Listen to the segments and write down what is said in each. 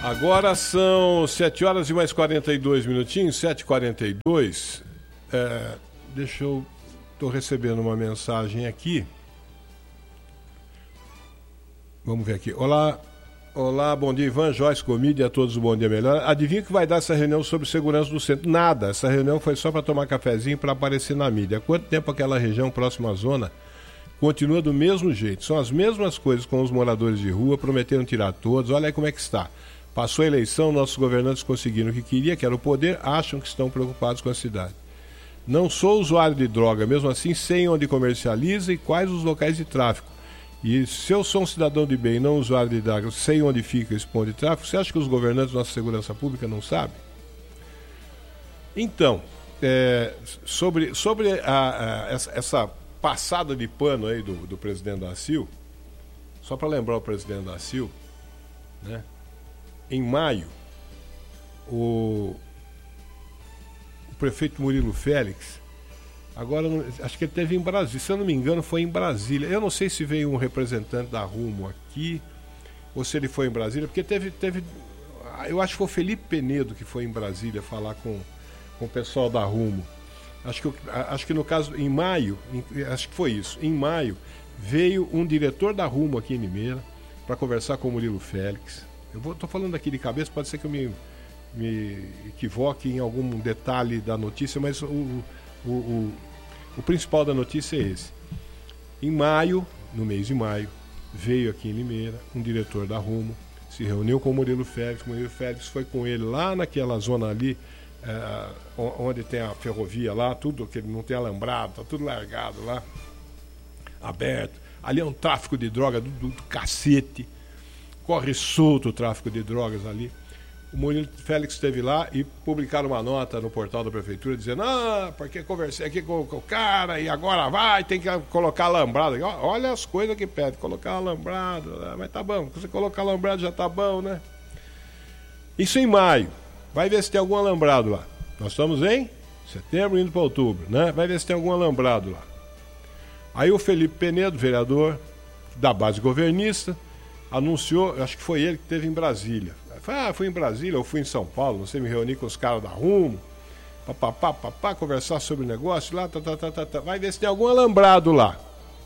Agora são 7 horas e mais 42 minutinhos, 7h42. Deixa eu... Estou recebendo uma mensagem aqui. Vamos ver aqui. Olá, bom dia, Ivan, Joyce, Comide, a todos o bom dia melhor. Adivinha o que vai dar essa reunião sobre segurança do centro? Nada. Essa reunião foi só para tomar cafezinho para aparecer na mídia. Há quanto tempo aquela região próxima à zona continua do mesmo jeito? São as mesmas coisas com os moradores de rua, prometeram tirar todos. Olha aí como é que está. Passou a eleição, nossos governantes conseguiram o que queria, que era o poder, acham que estão preocupados com a cidade. Não sou usuário de droga, mesmo assim sei onde comercializa e quais os locais de tráfico. E se eu sou um cidadão de bem e não usuário de droga, sei onde fica esse ponto de tráfico, você acha que os governantes da nossa segurança pública não sabem? Então, sobre essa passada de pano aí do presidente da ACIL, só para lembrar o presidente da ACIL, né? Em maio, o prefeito Murilo Félix, agora acho que ele esteve em Brasília, se eu não me engano foi em Brasília, eu não sei se veio um representante da Rumo aqui, ou se ele foi em Brasília, porque teve eu acho que foi o Felipe Penedo que foi em Brasília falar com o pessoal da Rumo. Acho que no caso, em maio, acho que foi isso, em maio, veio um diretor da Rumo aqui em Limeira para conversar com o Murilo Félix. Estou falando aqui de cabeça, pode ser que eu me equivoque em algum detalhe da notícia, mas o principal da notícia é esse. Em maio, no mês de maio, veio aqui em Limeira um diretor da Rumo, se reuniu com o Murilo Félix foi com ele lá naquela zona ali, onde tem a ferrovia lá, tudo que ele não tem alambrado, está tudo largado lá, aberto. Ali é um tráfico de droga do cacete. Corre solto o tráfico de drogas ali. O Murilo Félix esteve lá e publicaram uma nota no portal da prefeitura dizendo: porque conversei aqui com o cara e agora tem que colocar alambrado. Olha as coisas que pede, colocar alambrado. Mas tá bom, se você colocar alambrado já tá bom, né? Isso em maio. Vai ver se tem algum alambrado lá. Nós estamos em setembro, indo para outubro, né? Vai ver se tem algum alambrado lá. Aí o Felipe Penedo, vereador da base governista, anunciou, acho que foi ele que esteve em Brasília. Fui em Brasília ou fui em São Paulo, não sei, me reuni com os caras da Rumo, conversar sobre o negócio lá, vai ver se tem algum alambrado lá.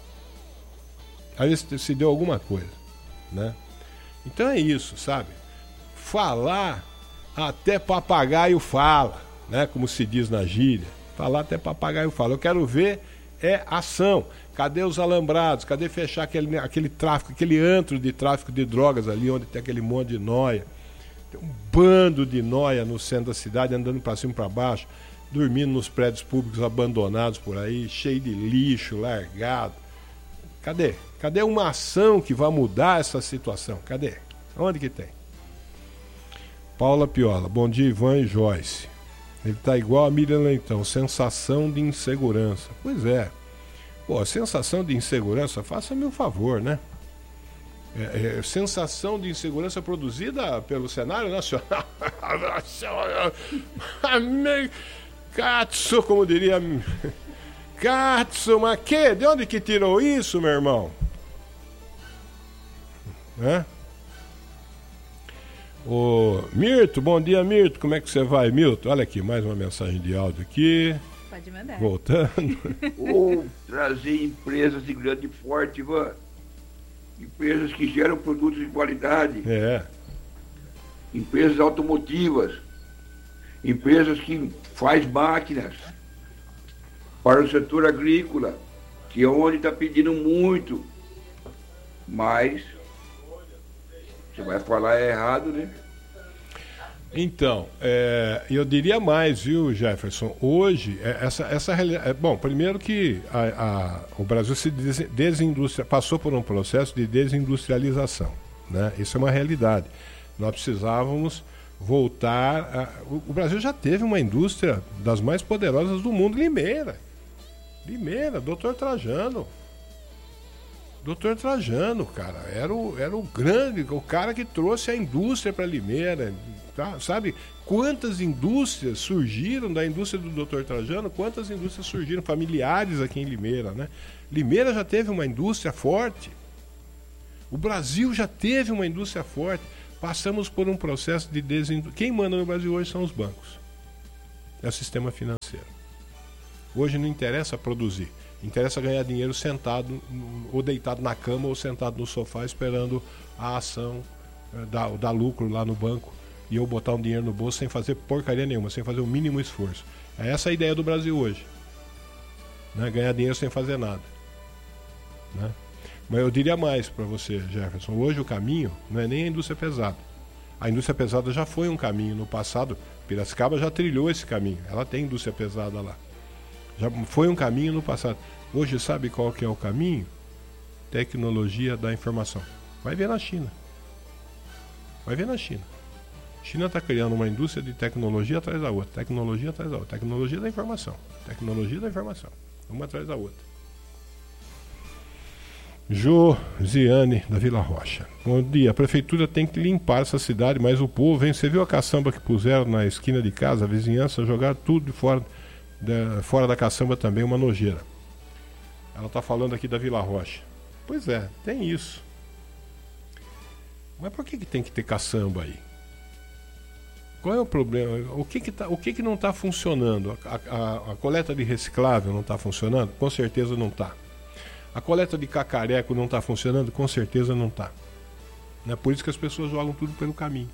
Vai ver se deu alguma coisa, né? Então é isso, sabe? Falar até papagaio fala, né? Como se diz na gíria. Falar até papagaio fala. Eu quero ver ação. Cadê os alambrados? Cadê fechar aquele tráfico, aquele antro de tráfico de drogas ali, onde tem aquele monte de nóia? Tem um bando de nóia no centro da cidade, andando para cima e para baixo, dormindo nos prédios públicos abandonados por aí, cheio de lixo, largado. Cadê? Cadê uma ação que vai mudar essa situação? Cadê? Onde que tem? Paula Piola, bom dia, Ivan e Joyce. Ele tá igual a Miriam Leitão, sensação de insegurança. Pois é. Pô, sensação de insegurança, faça-me um favor, né? Sensação de insegurança produzida pelo cenário nacional. Katsu, como diria. Katsu, mas que? De onde que tirou isso, meu irmão? Ô, Mirto, bom dia, Mirto. Como é que você vai, Milton? Olha aqui, mais uma mensagem de áudio aqui. Pode mandar. Voltando. Ou trazer empresas de grande porte, Ivan. Empresas que geram produtos de qualidade. Empresas automotivas. Empresas que faz máquinas para o setor agrícola, que é onde está pedindo muito. Mas você vai falar errado, né? Então, eu diria mais, viu, Jefferson? Hoje, essa realidade. Bom, primeiro que o Brasil passou por um processo de desindustrialização, né? Isso é uma realidade. Nós precisávamos voltar. O Brasil já teve uma indústria das mais poderosas do mundo, Limeira, Dr. Trajano. Dr. Trajano, cara, era o grande, o cara que trouxe a indústria para Limeira, tá? Sabe quantas indústrias surgiram da indústria do Dr. Trajano? Quantas indústrias surgiram familiares aqui em Limeira, né? Limeira já teve uma indústria forte. O Brasil já teve uma indústria forte. Passamos por um processo de desindustrialização. Quem manda no Brasil hoje são os bancos. É o sistema financeiro. Hoje não interessa produzir. Interessa ganhar dinheiro sentado ou deitado na cama ou sentado no sofá esperando a ação dar lucro lá no banco e eu botar um dinheiro no bolso sem fazer porcaria nenhuma, sem fazer o mínimo esforço. É essa a ideia do Brasil hoje, né? Ganhar dinheiro sem fazer nada, né? Mas eu diria mais para você, Jefferson. Hoje o caminho não é nem a indústria pesada. A indústria pesada já foi um caminho no passado. Piracicaba já trilhou esse caminho. Ela tem indústria pesada lá. Já foi um caminho no passado. Hoje sabe qual que é o caminho? Tecnologia da informação. Vai ver na China. Vai ver na China. A China está criando uma indústria de tecnologia atrás da outra. Tecnologia atrás da outra. Tecnologia da informação. Tecnologia da informação. Uma atrás da outra. Josiane da Vila Rocha. Bom dia. A prefeitura tem que limpar essa cidade, mas o povo, hein? Você viu a caçamba que puseram na esquina de casa? A vizinhança jogaram tudo fora da caçamba também, uma nojeira. Ela está falando aqui da Vila Rocha. Pois é, tem isso. Mas por que tem que ter caçamba aí? Qual é o problema? O que não está funcionando? A coleta de reciclável não está funcionando? Com certeza não está. A coleta de cacareco não está funcionando? Com certeza não está. É por isso que as pessoas jogam tudo pelo caminho.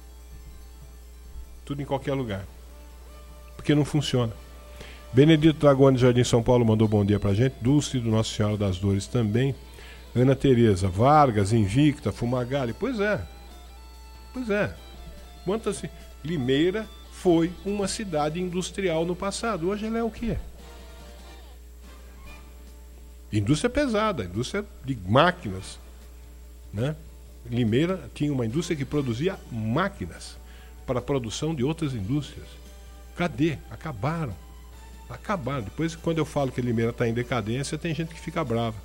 Tudo em qualquer lugar. Porque não funciona. Benedito Dragoni, Jardim São Paulo, mandou bom dia pra gente. Dulce do Nossa Senhora das Dores também. Ana Tereza, Vargas, Invicta, Fumagalli. Pois é. Quantas... Limeira foi uma cidade industrial no passado. Hoje ela é o quê? Indústria pesada, indústria de máquinas, né? Limeira tinha uma indústria que produzia máquinas para a produção de outras indústrias. Cadê? Acabaram. Depois, quando eu falo que Limeira está em decadência, tem gente que fica brava.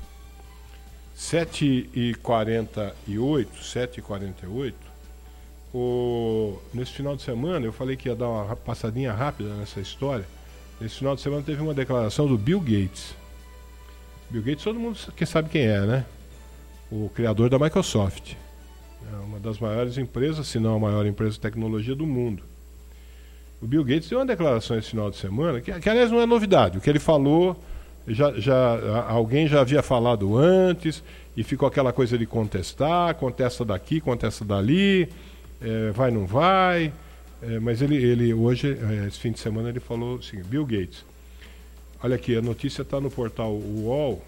7h48, nesse final de semana, eu falei que ia dar uma passadinha rápida nessa história. Nesse final de semana teve uma declaração do Bill Gates. Bill Gates, todo mundo sabe quem é, né? O criador da Microsoft. É uma das maiores empresas, se não a maior empresa de tecnologia do mundo. O Bill Gates deu uma declaração esse final de semana, que aliás não é novidade. O que ele falou, alguém já havia falado antes, e ficou aquela coisa de contesta daqui, contesta dali, vai, não vai. Mas ele hoje, esse fim de semana, ele falou assim, Bill Gates. Olha aqui, a notícia está no portal UOL.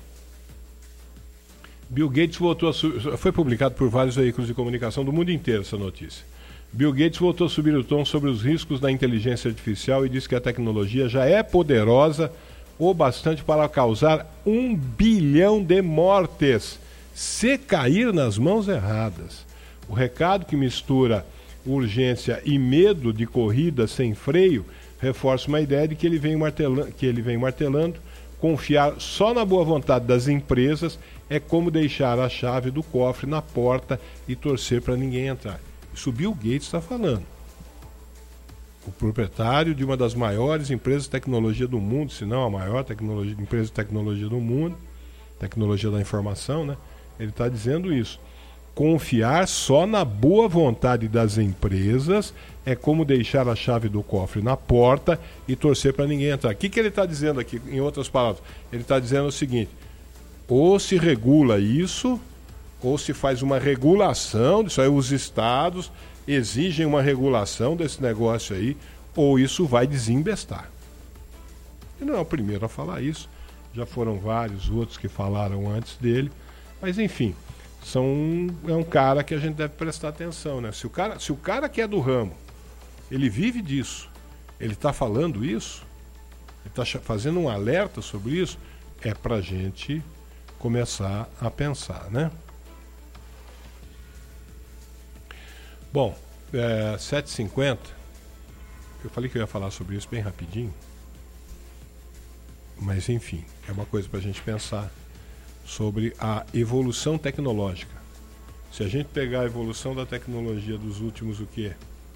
Bill Gates voltou foi publicado por vários veículos de comunicação do mundo inteiro essa notícia. Bill Gates voltou a subir o tom sobre os riscos da inteligência artificial e disse que a tecnologia já é poderosa o bastante para causar 1 bilhão de mortes se cair nas mãos erradas. O recado, que mistura urgência e medo de corrida sem freio, reforça uma ideia de que ele vem martelando. Confiar só na boa vontade das empresas é como deixar a chave do cofre na porta e torcer para ninguém entrar. Isso o Bill Gates está falando. O proprietário de uma das maiores empresas de tecnologia do mundo, se não a maior empresa de tecnologia do mundo, tecnologia da informação, né? Ele está dizendo isso. Confiar só na boa vontade das empresas é como deixar a chave do cofre na porta e torcer para ninguém entrar. O que ele está dizendo aqui, em outras palavras? Ele está dizendo o seguinte: ou se regula isso, ou se faz uma regulação disso aí, os estados exigem uma regulação desse negócio aí, ou isso vai desembestar. E não é o primeiro a falar isso, já foram vários outros que falaram antes dele, mas enfim, é um cara que a gente deve prestar atenção, né? Se o cara que é do ramo, ele vive disso, ele está falando isso, ele está fazendo um alerta sobre isso, é para a gente começar a pensar, né? Bom, 7h50, eu falei que eu ia falar sobre isso bem rapidinho, mas enfim, é uma coisa para a gente pensar sobre a evolução tecnológica. Se a gente pegar a evolução da tecnologia dos últimos, o quê?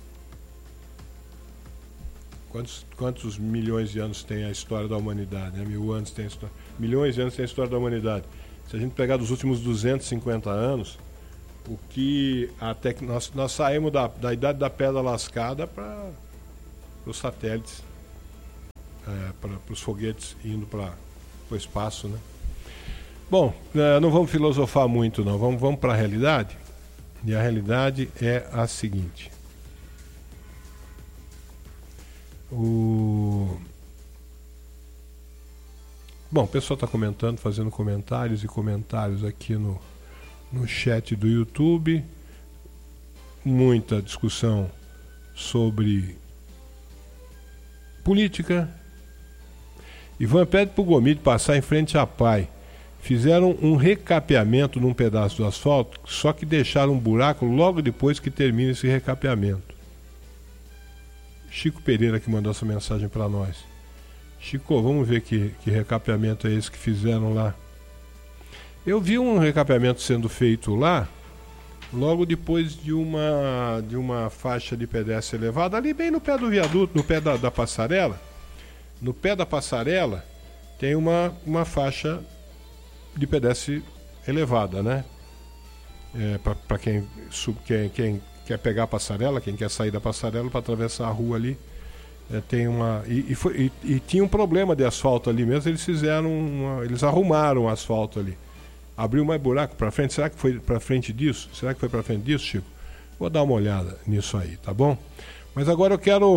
Quantos milhões de anos tem a história da humanidade? Né? 1000 anos tem a história. Milhões de anos tem a história da humanidade. Se a gente pegar dos últimos 250 anos, o que nós saímos da idade da pedra lascada para os satélites, para os foguetes indo para o espaço, né? Bom, não vamos filosofar muito não, vamos para a realidade. E a realidade é a seguinte: bom, o pessoal está comentando, fazendo comentários aqui no chat do YouTube. Muita discussão sobre política. Ivan pede para o Gomide passar em frente à PAI. Fizeram um recapeamento num pedaço do asfalto, só que deixaram um buraco logo depois que termina esse recapeamento. Chico Pereira que mandou essa mensagem para nós. Chico, vamos ver que recapeamento é esse que fizeram lá. Eu vi um recapeamento sendo feito lá, logo depois de uma faixa de pedestre elevada, ali bem no pé do viaduto, no pé da passarela. No pé da passarela tem uma faixa de pedestre elevada, né? Para quem quer pegar a passarela, quem quer sair da passarela para atravessar a rua ali, tem uma e tinha um problema de asfalto ali mesmo. Eles arrumaram o asfalto ali, abriu mais buraco para frente. Será que foi para frente disso? Chico? Vou dar uma olhada nisso aí, tá bom? Mas agora eu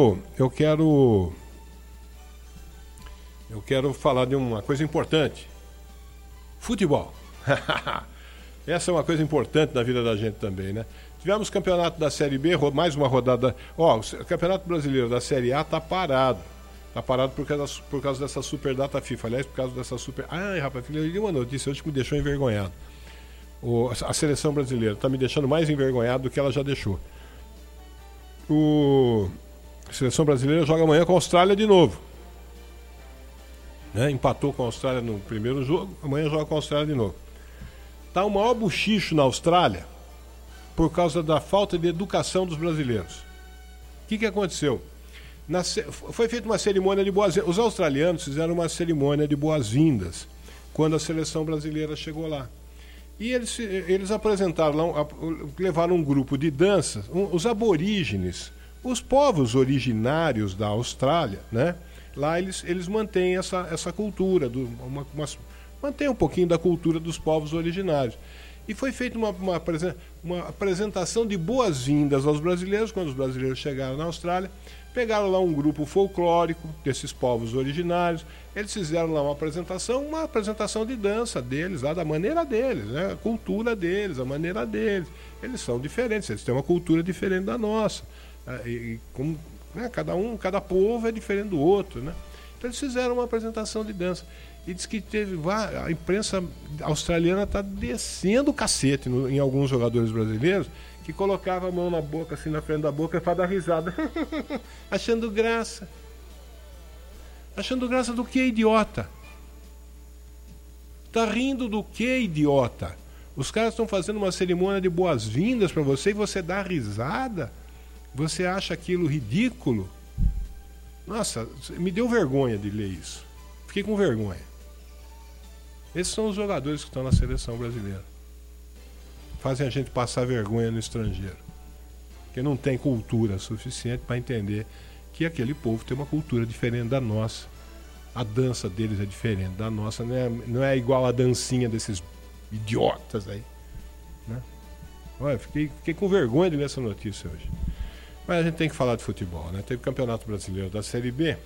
quero falar de uma coisa importante. Futebol. Essa é uma coisa importante na vida da gente também, né? Tivemos campeonato da Série B, mais uma rodada. O Campeonato Brasileiro da Série A tá parado. Tá parado por causa dessa super data FIFA. Aliás, por causa dessa super... Ai, rapaz, eu li uma notícia hoje que me deixou envergonhado. A seleção brasileira tá me deixando mais envergonhado do que ela já deixou. A seleção brasileira joga amanhã com a Austrália de novo. Né? Empatou com a Austrália no primeiro jogo, amanhã joga com a Austrália de novo. Tá o maior buchicho na Austrália por causa da falta de educação dos brasileiros. O que aconteceu? Foi feita uma cerimônia de boas-vindas. Os australianos fizeram uma cerimônia de boas-vindas quando a seleção brasileira chegou lá. E eles apresentaram lá, levaram um grupo de danças, os aborígenes, os povos originários da Austrália, né? Lá eles mantêm essa cultura, mantém um pouquinho da cultura dos povos originários. E foi feita uma apresentação de boas-vindas aos brasileiros, quando os brasileiros chegaram na Austrália. Pegaram lá um grupo folclórico desses povos originários. Eles fizeram lá uma apresentação de dança deles, lá da maneira deles, né? A cultura deles, a maneira deles. Eles são diferentes, eles têm uma cultura diferente da nossa. Né? Cada povo é diferente do outro, né? Então eles fizeram uma apresentação de dança. E diz que a imprensa australiana está descendo o cacete em alguns jogadores brasileiros, que colocava a mão na boca, assim, na frente da boca, para dar risada. Achando graça. Achando graça do que, idiota? Tá rindo do que, idiota? Os caras estão fazendo uma cerimônia de boas-vindas para você e você dá risada? Você acha aquilo ridículo? Nossa, me deu vergonha de ler isso. Fiquei com vergonha. Esses são os jogadores que estão na seleção brasileira. Fazem a gente passar vergonha no estrangeiro. Porque não tem cultura suficiente para entender que aquele povo tem uma cultura diferente da nossa. A dança deles é diferente da nossa. Não é igual a dancinha desses idiotas aí. Né? Olha, fiquei com vergonha de ler essa notícia hoje. Mas a gente tem que falar de futebol, né? Teve Campeonato Brasileiro da Série B.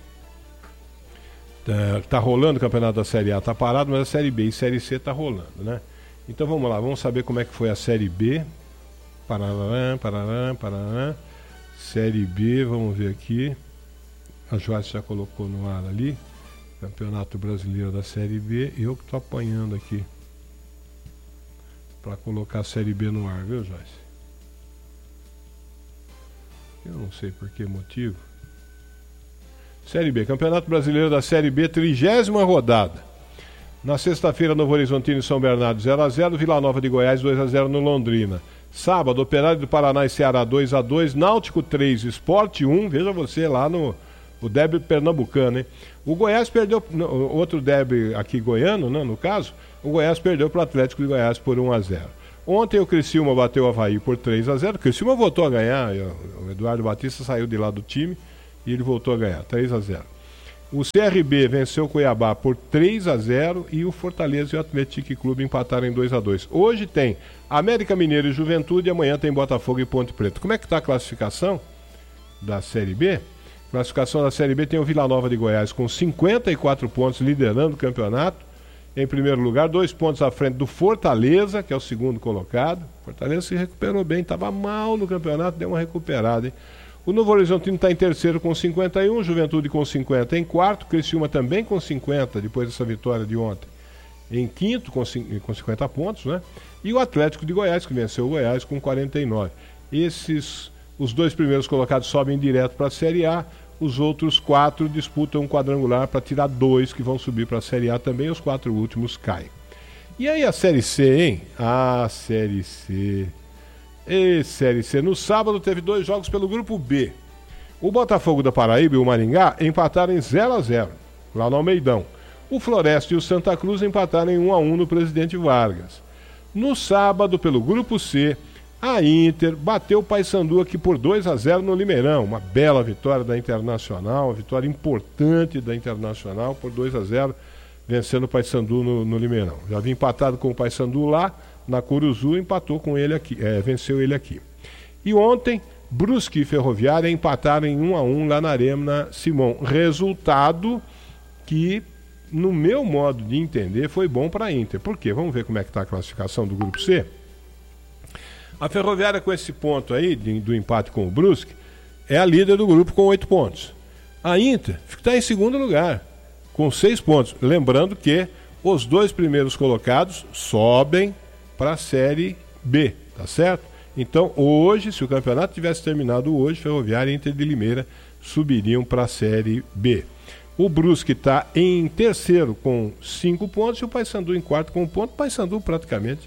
Tá rolando o Campeonato da Série A, tá parado, mas a Série B e Série C tá rolando, né? Então vamos lá, vamos saber como é que foi a Série B. Paraná. Série B, vamos ver aqui. A Joyce já colocou no ar ali. Campeonato Brasileiro da Série B. Eu que tô apanhando aqui para colocar a Série B no ar, viu, Joyce? Eu não sei por que motivo. Série B, Campeonato Brasileiro da Série B, 30ª rodada. Na sexta-feira, Novo Horizontino e São Bernardo 0x0, Vila Nova de Goiás 2x0 no Londrina. Sábado, Operário do Paraná e Ceará 2x2, Náutico 3, Sport 1, veja você lá no derby pernambucano, hein? O Goiás perdeu, outro derby aqui goiano, né, no caso, o Goiás perdeu para o Atlético de Goiás por 1x0. Ontem o Criciúma bateu o Avaí por 3-0. O Criciúma voltou a ganhar. O Eduardo Batista saiu de lá do time e ele voltou a ganhar, 3-0. O CRB venceu o Cuiabá por 3-0 e o Fortaleza e o Atlético Clube empataram em 2-2. Hoje tem América Mineiro e Juventude e amanhã tem Botafogo e Ponte Preta. Como é que está a classificação da Série B? A classificação da Série B tem o Vila Nova de Goiás com 54 pontos, liderando o campeonato. Em primeiro lugar, 2 pontos à frente do Fortaleza, que é o segundo colocado. Fortaleza se recuperou bem, estava mal no campeonato, deu uma recuperada, hein? O Novo Horizontino está em terceiro com 51, Juventude com 50 em quarto, Criciúma também com 50, depois dessa vitória de ontem, em quinto com 50 pontos, né? E o Atlético de Goiás, que venceu o Goiás, com 49. Os 2 primeiros colocados sobem direto para a Série A, os outros 4 disputam um quadrangular para tirar 2 que vão subir para a Série A também, os 4 últimos caem. E aí a Série C, hein? A Série C... Série C. No sábado teve 2 jogos pelo grupo B. O Botafogo da Paraíba e o Maringá empataram em 0-0, lá no Almeidão. O Floresta e o Santa Cruz empataram em 1-1 no Presidente Vargas. No sábado, pelo grupo C, a Inter bateu o Paysandu aqui por 2-0 no Limeirão. Uma bela vitória da Internacional, uma vitória importante da Internacional por 2-0, vencendo o Paysandu no Limeirão. Já havia empatado com o Paysandu lá na Curuzu, empatou com ele aqui, venceu ele aqui. E ontem, Brusque e Ferroviária empataram em 1-1 lá na Arena Simão. Resultado que, no meu modo de entender, foi bom para a Inter. Por quê? Vamos ver como é que está a classificação do grupo C. A Ferroviária, com esse ponto aí do empate com o Brusque, é a líder do grupo com 8 pontos. A Inter está em segundo lugar, com 6 pontos. Lembrando que os 2 primeiros colocados sobem para a Série B, tá certo? Então, hoje, se o campeonato tivesse terminado hoje, Ferroviária e Inter de Limeira subiriam para a Série B. O Brusque está em terceiro com 5 pontos e o Paysandu em quarto com 1 ponto. O Paysandu praticamente,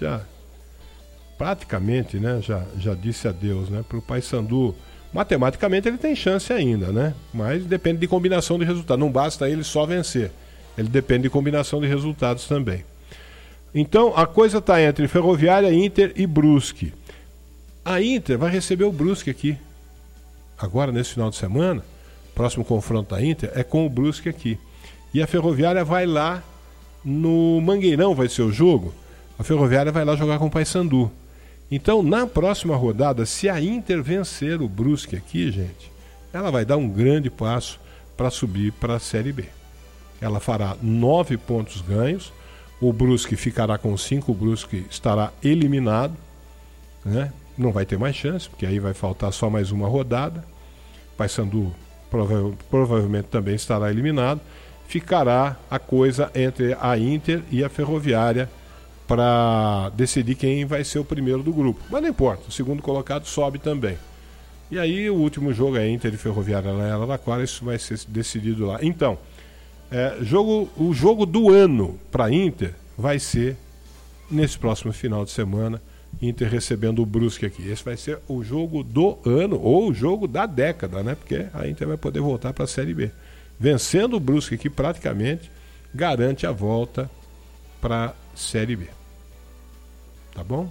né, já disse adeus, né? Para o Paysandu, matematicamente ele tem chance ainda, né? Mas depende de combinação de resultados. Não basta ele só vencer. Ele depende de combinação de resultados também. Então, a coisa está entre Ferroviária, Inter e Brusque. A Inter vai receber o Brusque aqui. Agora, nesse final de semana, próximo confronto da Inter é com o Brusque aqui. E a Ferroviária vai lá no Mangueirão, vai ser o jogo. A Ferroviária vai lá jogar com o Paysandu. Então, na próxima rodada, se a Inter vencer o Brusque aqui, gente, ela vai dar um grande passo para subir para a Série B. Ela fará 9 pontos ganhos. O Brusque ficará com 5, o Brusque estará eliminado, né? Não vai ter mais chance, porque aí vai faltar só mais uma rodada. Paysandu provavelmente também estará eliminado. Ficará a coisa entre a Inter e a Ferroviária para decidir quem vai ser o primeiro do grupo. Mas não importa, o segundo colocado sobe também. E aí o último jogo é Inter e Ferroviária lá em Araraquara, isso vai ser decidido lá. Então, o jogo do ano para a Inter vai ser nesse próximo final de semana, Inter recebendo o Brusque aqui. Esse vai ser o jogo do ano ou o jogo da década, né? Porque a Inter vai poder voltar para a Série B. Vencendo o Brusque aqui praticamente garante a volta para a Série B. Tá bom?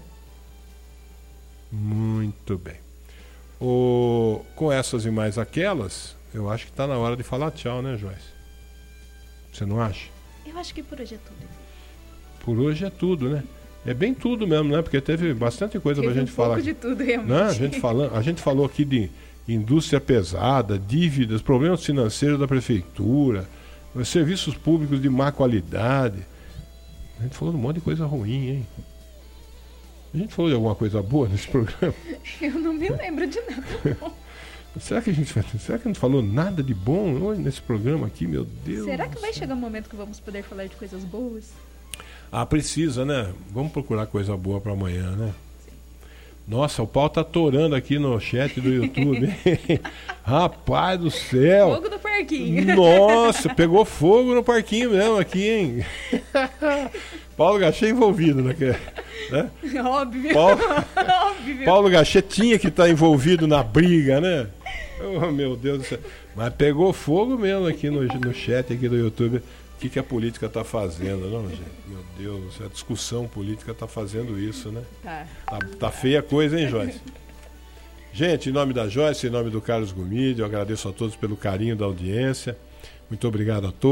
Muito bem. Com essas e mais aquelas, eu acho que está na hora de falar tchau, né, Joyce? Você não acha? Eu acho que por hoje é tudo. Por hoje é tudo, né? É bem tudo mesmo, né? Porque teve bastante coisa pra gente falar. De tudo, realmente. Né? A gente falou aqui de indústria pesada, dívidas, problemas financeiros da prefeitura, serviços públicos de má qualidade. A gente falou de um monte de coisa ruim, hein? A gente falou de alguma coisa boa nesse programa? Eu não me lembro de nada bom. Será que a gente falou nada de bom hoje nesse programa aqui, meu Deus? Será que vai chegar um momento que vamos poder falar de coisas boas? Ah, precisa, né? Vamos procurar coisa boa para amanhã, né? Sim. Nossa, o pau tá atorando aqui no chat do YouTube. Rapaz do céu! Fogo no parquinho. Nossa, pegou fogo no parquinho mesmo aqui, hein? Paulo Gachê envolvido naquele... Né? Óbvio. Óbvio. Paulo Gachê tinha que estar envolvido na briga, né? Oh, meu Deus do céu. Mas pegou fogo mesmo aqui no chat aqui do YouTube. O que a política está fazendo, não, gente? Meu Deus, a discussão política está fazendo isso, né? Tá feia a coisa, hein, Joyce? Gente, em nome da Joyce, em nome do Carlos Gomide, eu agradeço a todos pelo carinho da audiência. Muito obrigado a todos.